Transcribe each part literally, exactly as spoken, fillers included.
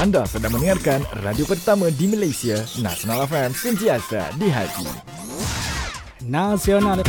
Anda sedang mendengarkan radio pertama di Malaysia, Nasional F M, sentiasa di hati. Nasional.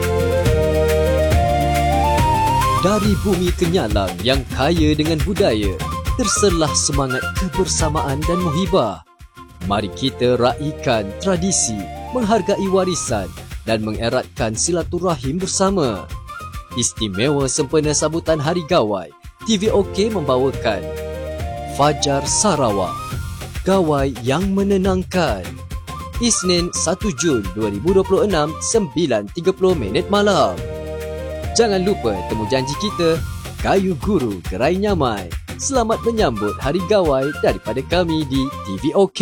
Dari bumi kenyalang yang kaya dengan budaya, terselah semangat kebersamaan dan muhibah. Mari kita raikan tradisi, menghargai warisan dan mengeratkan silaturahim bersama. Istimewa sempena sambutan Hari Gawai, T V OK membawakan Fajar Sarawak, Gawai yang menenangkan. Isnin satu Jun dua ribu dua puluh enam, sembilan tiga puluh minit malam. Jangan lupa temu janji kita, Kayu Guru Gerai Nyamai. Selamat menyambut Hari Gawai daripada kami di T V OK.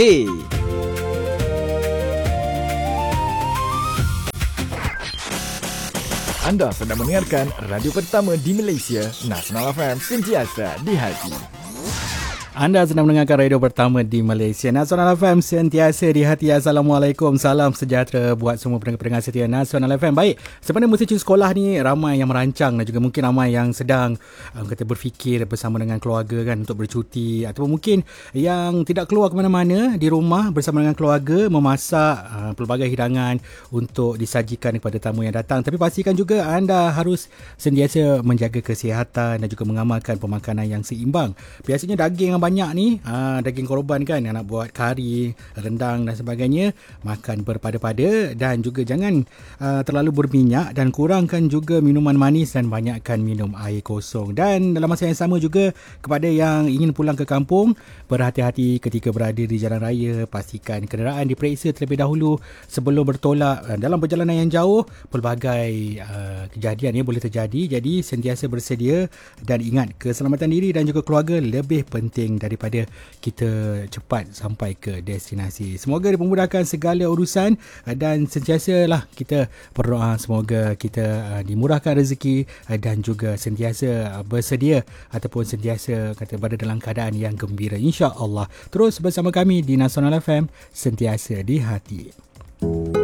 Anda sedang mendengarkan radio pertama di Malaysia, Nasional F M, sentiasa di hati. Anda sedang mendengarkan radio pertama di Malaysia, Nasional F M, sentiasa di hati. Assalamualaikum, salam sejahtera buat semua pendengar-pendengar setia Nasional F M. Baik, sebenarnya musim cuti sekolah ni ramai yang merancang dan juga mungkin ramai yang sedang um, kata berfikir bersama dengan keluarga kan untuk bercuti, ataupun mungkin yang tidak keluar ke mana-mana, di rumah bersama dengan keluarga memasak uh, pelbagai hidangan untuk disajikan kepada tamu yang datang. Tapi pastikan juga anda harus sentiasa menjaga kesihatan dan juga mengamalkan pemakanan yang seimbang. Biasanya daging yang banyak ni, aa, daging korban kan, nak buat kari, rendang dan sebagainya, makan berpada-pada dan juga jangan aa, terlalu berminyak dan kurangkan juga minuman manis dan banyakkan minum air kosong. Dan dalam masa yang sama juga kepada yang ingin pulang ke kampung, berhati-hati ketika berada di jalan raya, pastikan kenderaan diperiksa terlebih dahulu sebelum bertolak. Dalam perjalanan yang jauh, pelbagai aa, kejadian ya boleh terjadi, jadi sentiasa bersedia dan ingat keselamatan diri dan juga keluarga lebih penting daripada kita cepat sampai ke destinasi. Semoga dipermudahkan segala urusan dan sentiasalah kita berdoa semoga kita dimurahkan rezeki dan juga sentiasa bersedia ataupun sentiasa kata berada dalam keadaan yang gembira, insya-Allah. Terus bersama kami di Nasional F M, sentiasa di hati.